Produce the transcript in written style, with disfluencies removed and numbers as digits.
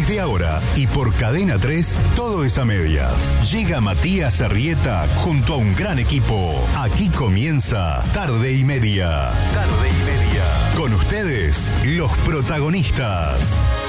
Desde ahora y por Cadena 3, todo es a medias. Llega Matías Arrieta junto a un gran equipo. Aquí comienza Tarde y Media. Tarde y Media. Con ustedes, los protagonistas.